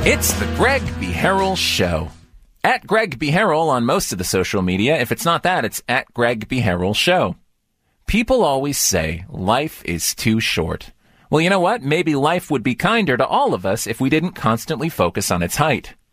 It's the Greg B. Harrell Show. At Greg B. Harrell on most of the social media. If it's not that, it's at Greg B. Harrell Show. People always say life is too short. Well, you know what? Maybe life would be kinder to all of us if we didn't constantly focus on its height.